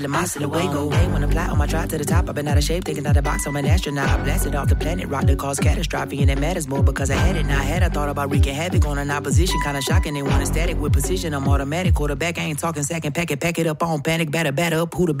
My silhouette go away when I fly on my drive to the top. I've been out of shape, thinking out the box. I'm an astronaut. I blasted off the planet, rock that caused catastrophe, and it matters more because I had it. Now I had, I thought about wreaking havoc on an opposition, kind of shocking. They want a static with precision. I'm automatic, quarterback. I ain't talking second pack it up on panic, batter up. Who the